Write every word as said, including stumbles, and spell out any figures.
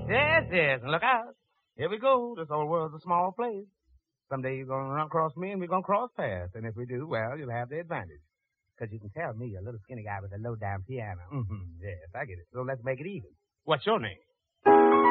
Yes, yes, and look out. Here we go. This old world's a small place. Someday you're going to run across me and we're going to cross paths. And if we do, well, you'll have the advantage. Because you can tell me, a little skinny guy with a low-down piano. Mm-hmm. Yes, I get it. So let's make it even. What's your name?